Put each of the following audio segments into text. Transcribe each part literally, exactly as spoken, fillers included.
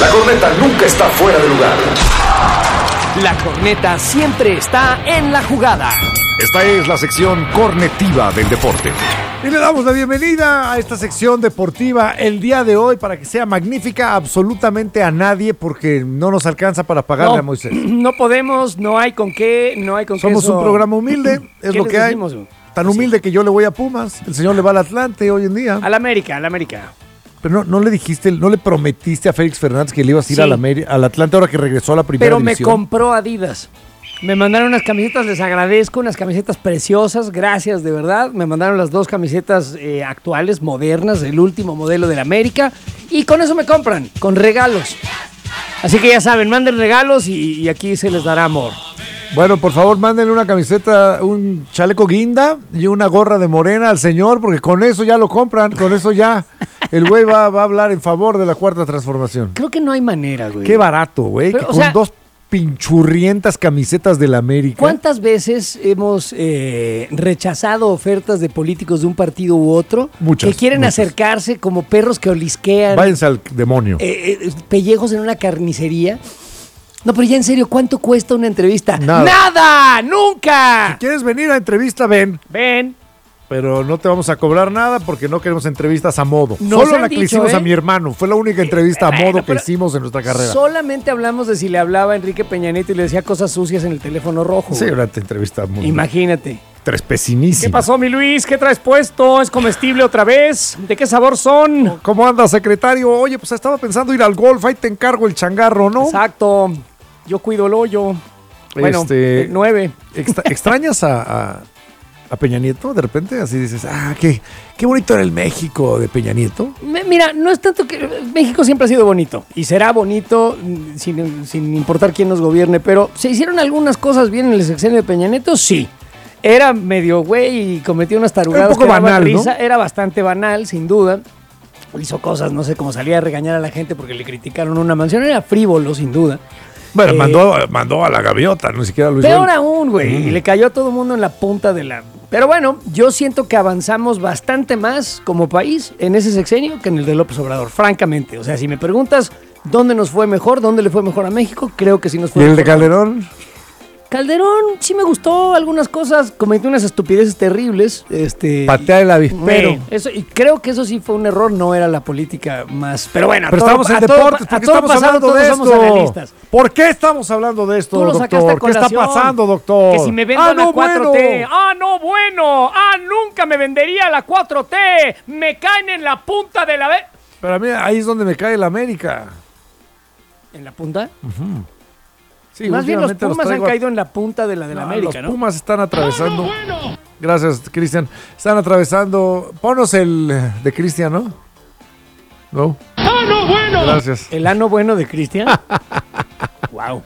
La corneta nunca está fuera de lugar. La corneta siempre está en la jugada. Esta es la sección cornetiva del deporte. Y le damos la bienvenida a esta sección deportiva el día de hoy para que sea magnífica absolutamente a nadie porque no nos alcanza para pagarle No, a Moisés. no podemos, no hay con qué, no hay con qué. Somos eso. un programa humilde, es ¿Qué lo les que hay. decimos? Tan humilde que yo le voy a Pumas, el señor le va al Atlante hoy en día. Al América, al América. Pero no, no le dijiste, no le prometiste a Félix Fernández que le ibas a ir Sí. al, Ameri- al Atlante ahora que regresó a la primera Pero me división. compró Adidas. Me mandaron unas camisetas, les agradezco, unas camisetas preciosas, gracias de verdad. Me mandaron las dos camisetas eh, actuales, modernas, el último modelo del América. Y con eso me compran, con regalos. Así que ya saben, manden regalos y, y aquí se les dará amor. Bueno, por favor, mándenle una camiseta, un chaleco guinda y una gorra de morena al señor, porque con eso ya lo compran, con eso ya el güey va, va a hablar en favor de la cuarta transformación. Creo que no hay manera, güey. Qué barato, güey, que Pero, o con sea, dos pinchurrientas camisetas del América. ¿Cuántas veces hemos eh, rechazado ofertas de políticos de un partido u otro? Muchas, Que quieren muchas. acercarse como perros que olisquean. Váyanse al demonio. eh, eh, pellejos en una carnicería. No, pero ya en serio, ¿cuánto cuesta una entrevista? Nada. ¡Nada! ¡Nunca! ¿Quieres venir a entrevista? Ven. Ven. Pero no te vamos a cobrar nada porque no queremos entrevistas a modo. Nos Solo han la que le dicho, hicimos ¿eh? a mi hermano. Fue la única entrevista a Bueno, modo que pero hicimos en nuestra carrera. Solamente hablamos de si le hablaba a Enrique Peña Nieto y le decía cosas sucias en el teléfono rojo. Sí, güey. una entrevista muy Imagínate. trespecinísima. ¿Qué pasó, mi Luis? ¿Qué traes puesto? ¿Es comestible otra vez? ¿De qué sabor son? ¿Cómo anda, secretario? Oye, pues estaba pensando ir al golf. Ahí te encargo el changarro, ¿no? Exacto. Yo cuido el hoyo. Bueno, Este- el nueve. Extra- ¿Extrañas a, a, a Peña Nieto de repente? Así dices, ah, qué, qué bonito era el México de Peña Nieto. Me- Mira, no es tanto que México siempre ha sido bonito y será bonito mm, sin, sin importar quién nos gobierne, pero ¿se hicieron algunas cosas bien en el sexenio de Peña Nieto? Sí. Era medio güey y cometía unas tarugadas. Era un poco que daban banal, ¿no? risa. Era bastante banal, sin duda. Hizo cosas, no sé, como salía a regañar a la gente porque le criticaron una mansión. Era frívolo, sin duda. Bueno, Eh, mandó, mandó a la gaviota, ni siquiera lo hizo Peor él. aún, güey. Y le cayó a todo el mundo en la punta de la... Pero bueno, yo siento que avanzamos bastante más como país en ese sexenio que en el de López Obrador, francamente. O sea, si me preguntas dónde nos fue mejor, dónde le fue mejor a México, creo que sí nos ¿Y fue el mejor. de Calderón? Calderón sí me gustó algunas cosas, cometió unas estupideces terribles. Este, Patea el avispero. Eh, eso, y creo que eso sí fue un error, no era la política más... Pero bueno, a Pero todo- estamos en a todo- deportes, a ¿por qué todo estamos pasado hablando todos de somos esto? analistas. ¿Por qué estamos hablando de esto, Tú lo sacaste a doctor? ¿Qué está colación. pasando, doctor? Que si me vendo Ah, a la no, cuatro T. bueno. Ah, no, bueno. Ah, nunca me vendería a la cuatro T. Me caen en la punta de la... ve- Pero a mí ahí es donde me cae el América. ¿En la punta? Sí, Más bien los últimamente Pumas han traigo a- caído en la punta de la de la No, América, los ¿no? Pumas están atravesando. Gracias, Cristian. Están atravesando. Ponos el eh, de Cristian, ¿no? No. ¡Ah, no, bueno! Gracias. El ano bueno de Cristian. Wow.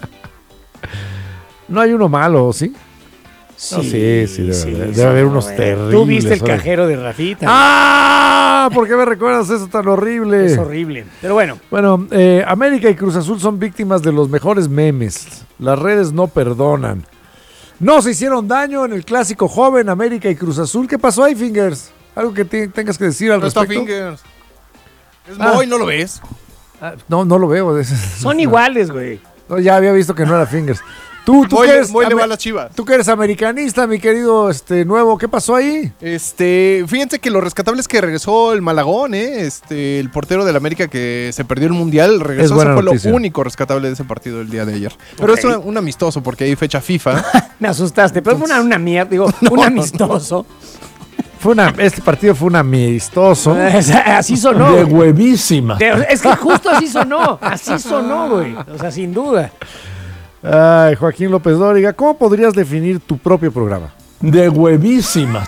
No hay uno malo, ¿sí? No, sí, sí, debe haber- debe haber unos terribles, Tú viste el oye. cajero de Rafita. ¡Ah! ¿Por qué me recuerdas eso tan horrible? Es horrible. Pero bueno, Bueno, eh, América y Cruz Azul son víctimas de los mejores memes. Las redes no perdonan. No se hicieron daño en el clásico joven América y Cruz Azul. ¿Qué pasó ahí, Fingers? ¿Algo que te- tengas que decir al No está respecto? Fingers. Es Ah. Moy, ¿no lo ves? Ah, no, no lo veo. son iguales, güey. No, ya había visto que no era Fingers. Tú, tú Moy, que le- eres, Moy le va ame- a las Chivas. tú que eres americanista, mi querido este nuevo, ¿qué pasó ahí? Este, fíjense que lo rescatable es que regresó el Malagón, ¿eh? Este, el portero del América que se perdió el Mundial, regresó. Es buena Eso fue noticia. lo único rescatable de ese partido del día de ayer. Pero Ok. es un, un amistoso porque hay fecha FIFA. Me asustaste. Pero fue una, una mierda, digo, un amistoso. Fue una, este partido fue un amistoso. Así sonó. De güey. huevísima. De- es que justo así sonó. Así sonó, güey. O sea, sin duda. Ay, Joaquín López Dóriga, ¿cómo podrías definir tu propio programa? De huevísima.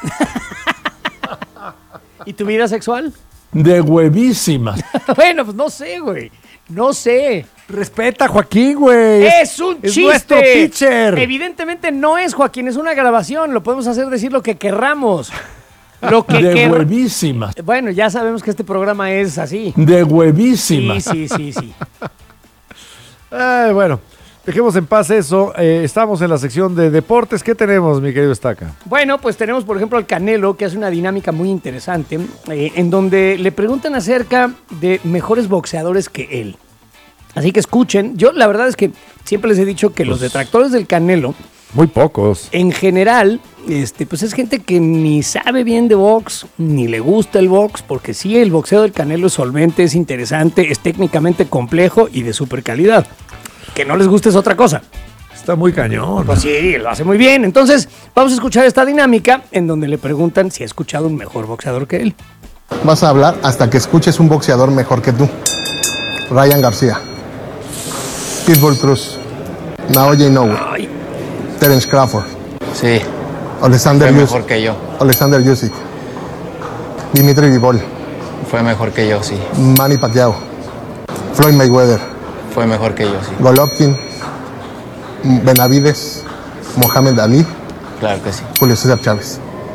¿Y tu vida sexual? De huevísima. Bueno, pues no sé, güey. No sé. Respeta a Joaquín, güey. Es un es chiste. nuestro pitcher. Evidentemente no es, Joaquín, es una grabación. Lo podemos hacer decir lo que querramos. Lo que De quer- huevísima. Bueno, ya sabemos que este programa es así. De huevísima. Sí, sí, sí, sí. Ay, bueno, dejemos en paz eso. Eh, estamos en la sección de deportes. ¿Qué tenemos, mi querido Estaca? Bueno, pues tenemos, por ejemplo, al Canelo, que hace una dinámica muy interesante, eh, en donde le preguntan acerca de mejores boxeadores que él. Así que escuchen. Yo la verdad es que siempre les he dicho que los detractores del Canelo, Muy pocos. en general, este, pues es gente que ni sabe bien de box, ni le gusta el box, porque sí, el boxeo del Canelo es solvente, es interesante, es técnicamente complejo y de super calidad. Que no les guste es otra cosa. Está muy cañón. Pues sí, lo hace muy bien. Entonces, vamos a escuchar esta dinámica en donde le preguntan si ha escuchado un mejor boxeador que él. Vas a hablar hasta que escuches un boxeador mejor que tú. Ryan García, Pitbull Cruz, Naoya Inoue, Ay, Terence Crawford, Sí, Alexander fue Usyk, mejor que yo. Alexander Usyk, Dimitri Bivol, Fue mejor que yo, sí. Manny Pacquiao, Floyd Mayweather, Fue mejor que yo, sí. Golovkin, Benavides, Mohamed Ali, Claro que sí. Julio César Chávez.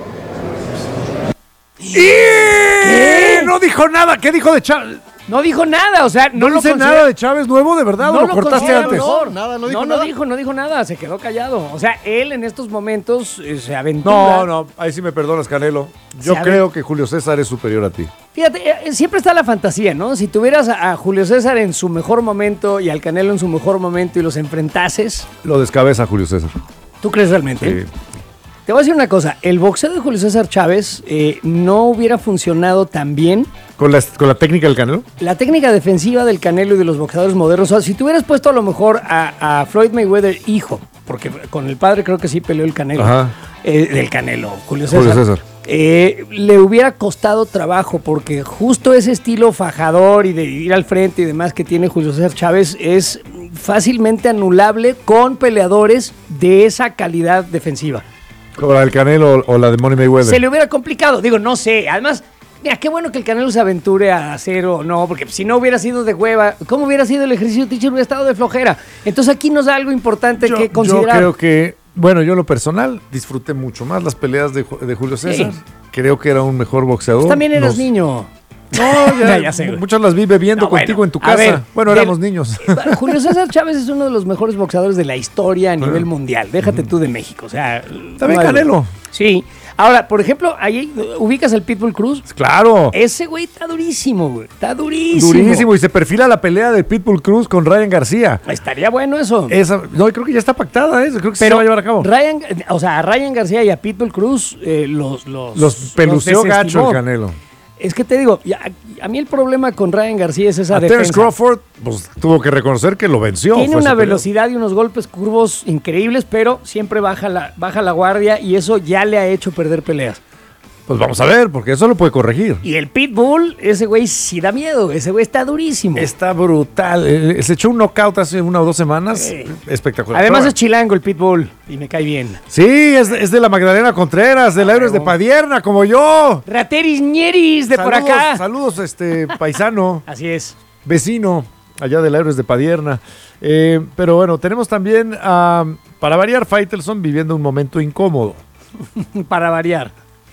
¿Qué? No dijo nada. ¿Qué dijo de Chávez? no dijo nada, o sea, no, ¿No lo dice considera- nada de Chávez nuevo, de verdad? No ¿O lo lo cortaste considera antes? mejor. Nada, no dijo no, nada. No dijo, no dijo nada, se quedó callado. O sea, él en estos momentos eh, se aventura. No, no, ahí sí me perdonas, Canelo. Yo ¿Sabe? creo que Julio César es superior a ti. Fíjate, eh, siempre está la fantasía, ¿no? Si tuvieras a, a Julio César en su mejor momento y al Canelo en su mejor momento y los enfrentases, Lo descabeza Julio César. ¿tú crees realmente? Sí. Te voy a decir una cosa, el boxeo de Julio César Chávez eh, no hubiera funcionado tan bien. ¿Con la, con la técnica del Canelo? La técnica defensiva del Canelo y de los boxeadores modernos, o sea, si tú hubieras puesto a lo mejor a, a Floyd Mayweather hijo, porque con el padre creo que sí peleó el Canelo, Ajá. eh, del Canelo, Julio César, Julio César. eh, le hubiera costado trabajo, porque justo ese estilo fajador y de ir al frente y demás que tiene Julio César Chávez es fácilmente anulable con peleadores de esa calidad defensiva. ¿Como la del Canelo o la de Money Mayweather? Se le hubiera complicado, digo, no sé, además... Mira, qué bueno que el Canelo se aventure a hacer o no, porque si no hubiera sido de hueva, ¿cómo hubiera sido el ejercicio, teacher? Hubiera estado de flojera. Entonces aquí nos da algo importante yo, que yo considerar. creo que, bueno, yo en lo personal disfruté mucho más las peleas de, Ju- de Julio César. Sí. Creo que era un mejor boxeador. Pues también eras Nos- niño. No, ya, Ya sé, güey. muchas las vi bebiendo No, bueno, contigo en tu a casa. ver, bueno, del- éramos niños. Julio César Chávez es uno de los mejores boxeadores de la historia a nivel mundial. Déjate tú de México, o sea... También no hay duda. Canelo. Sí. Ahora, por ejemplo, ahí ubicas el Pitbull Cruz. Claro. Ese güey está durísimo, güey. Está durísimo. Durísimo. Y se perfila la pelea de Pitbull Cruz con Ryan García. Estaría bueno eso. Esa, no, creo que ya está pactada, ¿eh? Creo que se va a llevar a cabo. Ryan, o sea, a Ryan García y a Pitbull Cruz eh, los, los, Los peluceó gacho desestimó. el Canelo. Es que te digo, ya- a mí el problema con Ryan García es esa A Terence defensa. Crawford, pues tuvo que reconocer que lo venció. Tiene fue una superior. velocidad y unos golpes curvos increíbles, pero siempre baja la, baja la guardia y eso ya le ha hecho perder peleas. Pues vamos a ver, porque eso lo puede corregir. Y el Pitbull, ese güey sí da miedo, ese güey está durísimo. Está brutal. Eh, Se echó un knockout hace una o dos semanas. Sí. Espectacular. Además Pero es chilango el Pitbull y me cae bien. Sí, es, es de la Magdalena Contreras, del Héroes de Padierna, como yo. Rateris ñeris de por Saludos, acá. Saludos, este paisano, Así es. vecino, allá del Héroes de Padierna. Eh, pero bueno, tenemos también, ah, para variar, Faitelson viviendo un momento incómodo. Para variar.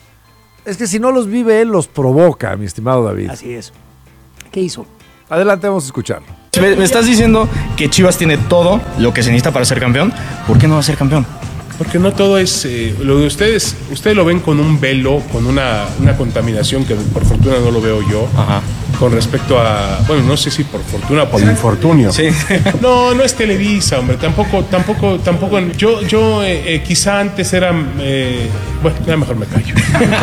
Es que si no los vive él, los provoca, mi estimado David. Así es. ¿Qué hizo? Adelante, vamos a escucharlo. Me, me estás diciendo que Chivas tiene todo lo que se necesita para ser campeón. ¿Por qué no va a ser campeón? Porque no todo es eh, lo de ustedes. Ustedes lo ven con un velo, con una, una contaminación que por fortuna no lo veo yo. Ajá. Con respecto a, bueno, no sé si por fortuna o por infortunio. Sí. No, no es Televisa, hombre. Tampoco, tampoco, tampoco. Yo, yo eh, eh, quizá antes era, eh, bueno, ya mejor me callo.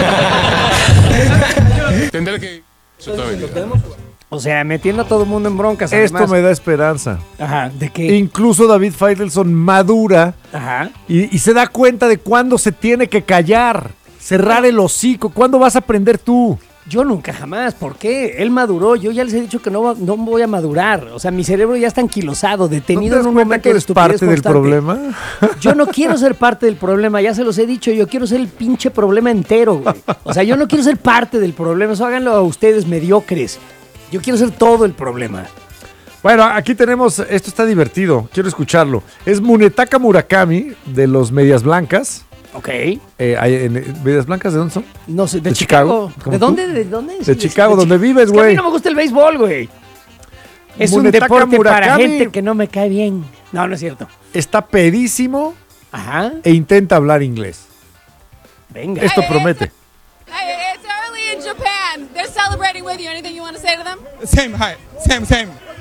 Tendré que. Eso toda mi vida. O sea, metiendo a todo el mundo en broncas. Esto además. me da esperanza. Ajá, ¿de qué? Incluso David Faitelson madura Ajá. y, y se da cuenta de cuándo se tiene que callar, cerrar el hocico. ¿Cuándo vas a aprender tú? Yo nunca jamás. ¿Por qué? Él maduró. Yo ya les he dicho que no, va- no voy a madurar. O sea, mi cerebro ya está anquilosado, detenido ¿No te das en un cuenta momento que de eres estupidez parte del constante. problema? Yo no quiero ser parte del problema, ya se los he dicho. Yo quiero ser el pinche problema entero, güey. O sea, yo no quiero ser parte del problema. Eso háganlo a ustedes mediocres. Yo quiero ser todo el problema. Bueno, aquí tenemos, esto está divertido, quiero escucharlo. Es Munetaka Murakami de los Medias Blancas. Ok. Eh, hay- en- ¿Medias Blancas de dónde son? No sé, de, ¿De Chicago. Chicago? ¿Como ¿De tú? dónde? ¿De dónde? De Chicago, donde vives, Es que a güey. mí no me gusta el béisbol, güey. Es Munetaka un deporte para Murakami. gente que no me cae bien. No, no es cierto. Está pedísimo Ajá. e intenta hablar inglés. Venga. Esto promete. Hey, it's early in Japan. They're celebrating with you. Anything you want to say to them? Same, hi. Same, same.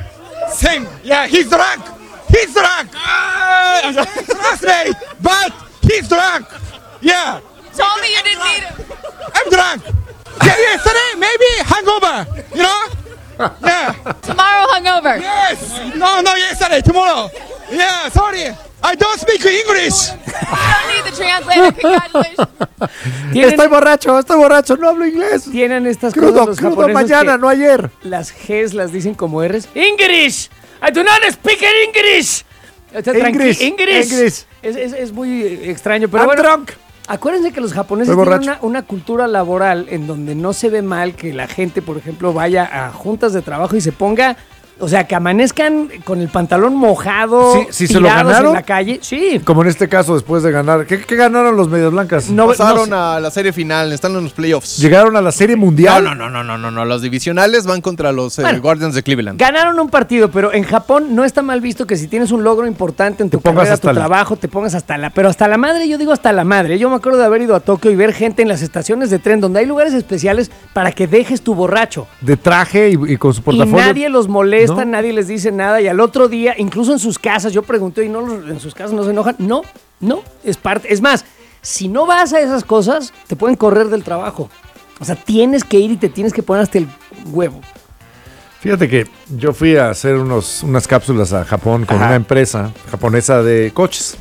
Same. Yeah, he's drunk. He's drunk. Uh, trust me, but he's drunk. Yeah. Told me you didn't need him. I'm drunk. Yeah, yesterday, maybe hangover. You know? Yeah. Tomorrow hungover. Yes. No, no, yesterday, tomorrow. Yeah, sorry. I don't speak English. You don't need the translator. Congratulations. Estoy borracho, estoy borracho, no hablo inglés. Tienen estas Crudo, cosas los crudo japoneses mañana, que no ayer. Las Gs las dicen como Rs. English. I do not speak English. O sea, English, tranqui- English. English. Es, es, es muy extraño, pero I'm bueno. drunk. Acuérdense que los japoneses Estoy tienen borracho. una, una cultura laboral en donde no se ve mal que la gente, por ejemplo, vaya a juntas de trabajo y se ponga, o sea, que amanezcan con el pantalón mojado, Sí, sí, se lo tirados ganaron. en la calle. Sí. Como en este caso, después de ganar. ¿Qué, qué ganaron los Medias Blancas? No, Pasaron no sé. a la serie final, están en los playoffs. Llegaron a la Serie No, Mundial. no, no, no, no, no, no. Los divisionales van contra los eh, Bueno. Guardians de Cleveland. Ganaron un partido, pero en Japón no está mal visto que si tienes un logro importante en tu Te pongas carrera, hasta tu la- trabajo, te pongas hasta la... Pero hasta la madre, yo digo hasta la madre. Yo me acuerdo de haber ido a Tokio y ver gente en las estaciones de tren donde hay lugares especiales para que dejes tu borracho. De traje y, y con su Y portafolio. nadie los molesta, ¿No? nadie les dice nada. Y al otro día, incluso en sus casas, yo pregunté, ¿y no los- en sus casas no se enojan? No, no, es parte. Es más, si no vas a esas cosas, te pueden correr del trabajo. O sea, tienes que ir y te tienes que poner hasta el huevo. Fíjate que yo fui a hacer unos, unas cápsulas a Japón con Ajá. una empresa japonesa de coches.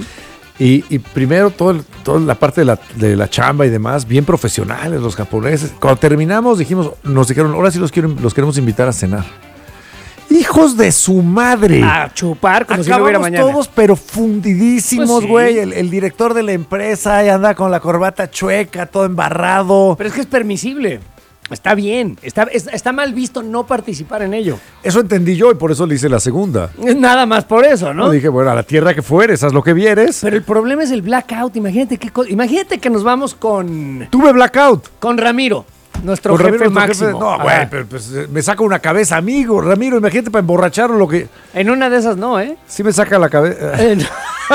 y, y primero todo el- toda la parte de la, de la chamba y demás, bien profesionales los japoneses. Cuando terminamos dijimos, nos dijeron, ahora sí los, quiero, los queremos invitar a cenar. ¡Hijos de su madre! A chupar como si no hubiera Acabamos mañana. todos pero fundidísimos, Pues sí. güey. El, el director de la empresa ahí anda con la corbata chueca, todo embarrado. Pero es que es permisible. Está bien. Está, es- está mal visto no participar en ello. Eso entendí yo y por eso le hice la segunda. Es nada más por eso, ¿no? No, dije, bueno, a la tierra que fueres, haz lo que vieres. Pero el problema es el blackout. Imagínate qué co- Imagínate que nos vamos con, Tuve blackout. con Ramiro, nuestro Con jefe Ramiro, nuestro máximo. jefe, no, Ajá. güey, pero pues, eh, me saca una cabeza, amigo. Ramiro, imagínate para emborracharlo lo que... En una de esas no, ¿eh? Sí me saca la cabeza. Eh, no.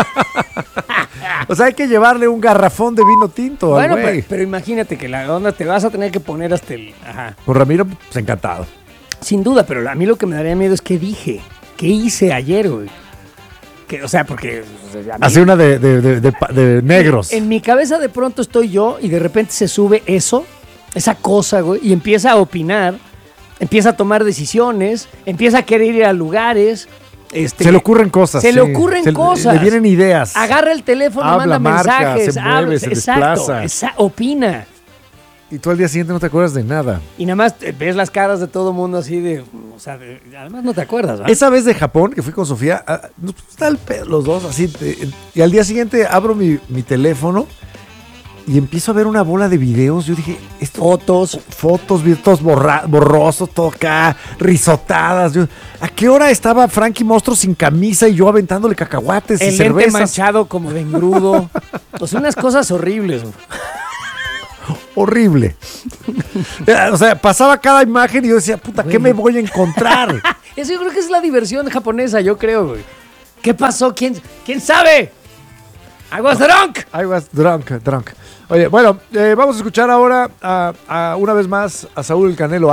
O sea, hay que llevarle un garrafón de vino tinto al Bueno, güey. pero, pero imagínate que la onda te vas a tener que poner hasta el... Ajá. Con Ramiro, pues encantado. Sin duda, pero a mí lo que me daría miedo es qué dije. ¿Qué hice ayer, güey? Que, o sea, porque... o sea, a mí- Hace una de, de- de- de pa- de negros. En mi cabeza de pronto estoy yo y de repente se sube eso, esa cosa, güey, y empieza a opinar, empieza a tomar decisiones, empieza a querer ir a lugares. Este, Se le ocurren cosas. Se le sí. ocurren Se le- cosas. Le vienen ideas. Agarra el teléfono, Habla, manda marca, mensajes, se mueve, habla, se exacto, desplaza. esa- opina. Y tú al día siguiente no te acuerdas de nada. Y nada más eh, ves las caras de todo mundo así de, o sea, de- además no te acuerdas, ¿verdad? Esa vez de Japón que fui con Sofía, ah, nos está el pedo los dos así. eh, y al día siguiente abro mi, mi teléfono y empiezo a ver una bola de videos. Yo dije, esto, Fotos. fotos, videos todos borra- borrosos, todo acá, risotadas. Yo, ¿a qué hora estaba Frankie Monstruo sin camisa y yo aventándole cacahuates y El lente cervezas? manchado como de engrudo. O sea, unas cosas horribles, güey. Horrible. O sea, pasaba cada imagen y yo decía, puta, ¿qué me voy a encontrar? Eso yo creo que es la diversión japonesa, yo creo, güey. ¿Qué pasó? ¿Quién, ¿quién sabe? I was drunk. I was drunk, drunk. Oye, bueno, eh, vamos a escuchar ahora a, a, una vez más a Saúl El Canelo